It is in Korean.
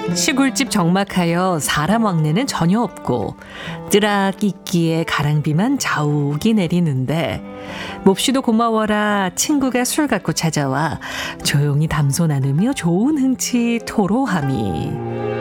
시골집 적막하여 사람 왕래는 전혀 없고 뜨락있기에 가랑비만 자욱이 내리는데 몹시도 고마워라 친구가 술 갖고 찾아와 조용히 담소 나누며 좋은 흥치 토로하미.